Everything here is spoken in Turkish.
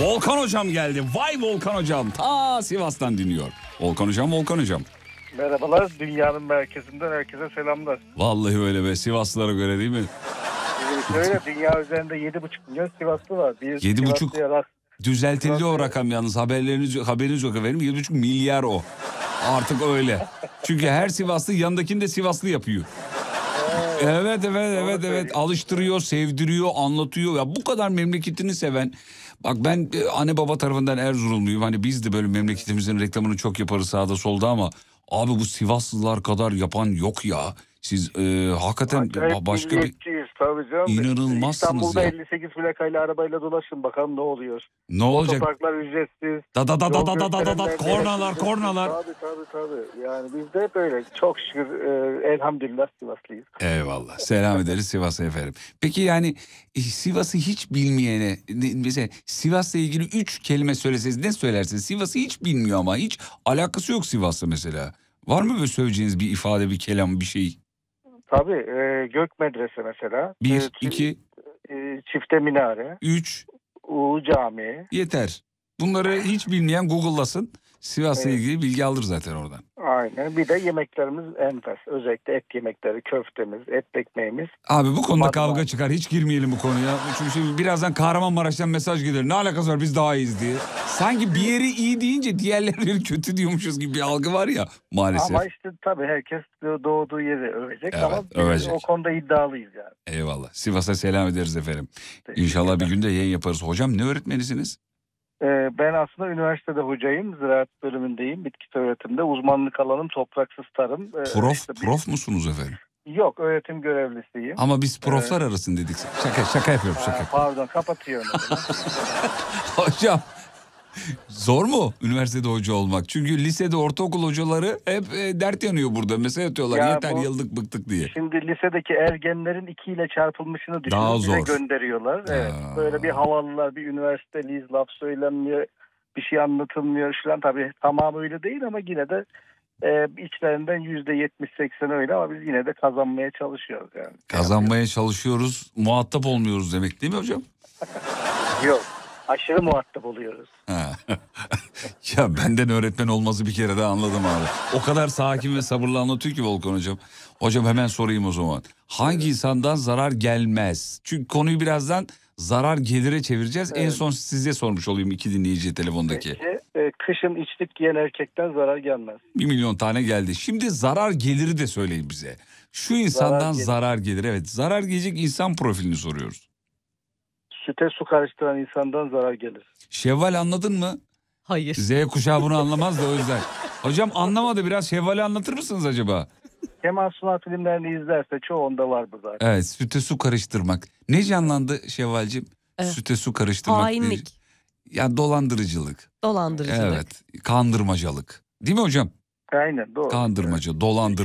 Volkan hocam geldi. Vay Volkan hocam. Ta Sivas'tan dinliyor. Volkan hocam, Volkan hocam. Merhabalar, dünyanın merkezinden herkese selamlar. Vallahi öyle be, Sivaslılara göre değil mi? Şöyle, dünya üzerinde 7,5 milyon Sivaslı var. 7,5 düzeltildi o rakam yalnız, haberiniz yok efendim. 7,5 milyar o. Artık öyle. Çünkü her Sivaslı yanındakini de Sivaslı yapıyor. Evet. Alıştırıyor, sevdiriyor, anlatıyor. Ya bu kadar memleketini seven. Bak ben anne baba tarafından Erzurumluyum. Hani biz de böyle memleketimizin reklamını çok yaparız sağda solda ama abi bu Sivaslılar kadar yapan yok ya. Siz hakikaten başka bir tabii canım. inanılmazsınız İstanbul'da ya. 58 plakayla arabayla dolaşın bakalım ne oluyor. Ne olacak? Otoparklar ücretsiz. Kornalar. Tabii. Yani biz de hep öyle. Çok şükür elhamdülillah Sivaslıyız. Eyvallah. Selam ederiz Sivas'a efendim. Peki yani Sivas'ı hiç bilmeyene, mesela Sivas'la ilgili 3 kelime söyleseniz ne söylersiniz? Sivas'ı hiç bilmiyor ama hiç alakası yok Sivas'la mesela. Var mı böyle söyleyeceğiniz bir ifade, bir kelam, bir şey? Tabii. Gök Medrese mesela. 1, 2, Çifte Minare. 3. Camii. Yeter. Bunları hiç bilmeyen Google'lasın. Sivas'la Evet. ilgili bilgi alır zaten oradan. Aynen. Bir de yemeklerimiz enfes. Özellikle et yemekleri, köftemiz, et ekmeğimiz. Abi bu konuda Madem kavga abi. çıkar. Hiç girmeyelim bu konuya. Çünkü şimdi birazdan Kahramanmaraş'tan mesaj gelir. Ne alakası var, biz daha iyiyiz diye. Sanki bir yeri iyi deyince diğerleri kötü diyormuşuz gibi bir algı var ya maalesef. Ama işte tabii herkes doğduğu yeri övecek Evet, ama biz övecek. o konuda iddialıyız yani. Eyvallah. Sivas'a selam ederiz efendim. İnşallah bir günde yayın yaparız. Hocam ne öğretmenisiniz? Ben aslında üniversitede hocayım. Ziraat bölümündeyim. Bitkisel öğretimde. Uzmanlık alanım topraksız tarım. Prof musunuz efendim? Yok, öğretim görevlisiyim. Ama biz proflar arasın dedik. Şaka yapıyorum şaka. Pardon, kapatıyorum. Hocam zor mu üniversitede hoca olmak? Çünkü lisede ortaokul hocaları hep dert yanıyor burada. Mesaj atıyorlar Ya yeter bu- yıldık bıktık diye. Şimdi lisedeki ergenlerin 2 ile çarpılmışını düşünün. Daha Bize zor. gönderiyorlar. Evet. Aa. Böyle bir havalılar, bir üniversiteliyiz, laf söylenmiyor, bir şey anlatılmıyor falan. Tabii tamamı öyle değil ama yine de içlerinden %70-80 öyle ama biz yine de kazanmaya çalışıyoruz yani. Kazanmaya çalışıyoruz, muhatap olmuyoruz demek değil mi hocam? Yok. Aşırı muhatap oluyoruz. Ha. Ya benden öğretmen olması bir kere daha anladım abi. O kadar sakin ve sabırlı anlatıyor ki Volkan hocam. Hocam hemen sorayım o zaman. Hangi insandan zarar gelmez? Çünkü konuyu birazdan zarar gelire çevireceğiz. En Evet. son size sormuş olayım iki dinleyici telefondaki. Kışın içlik giyen erkekten zarar gelmez. 1 milyon tane geldi. Şimdi zarar geliri de söyleyin bize. Şu insandan zarar gelir. Evet, zarar gelecek insan profilini soruyoruz. Süte su karıştıran insandan zarar gelir. Şevval anladın mı? Hayır. Z kuşağı bunu anlamaz da o yüzden. Hocam anlamadı, biraz Şevval'i anlatır mısınız acaba? Kemal Sunal filmlerini izlerse çoğunda var bu zaten. Evet, süte su karıştırmak. Ne canlandı Şevval'cim? Süte su karıştırmak. Hainlik. Ya dolandırıcılık. Dolandırıcılık. Evet, kandırmacalık. Değil mi hocam? Aynen doğru. Kandırmaca, dolandırma.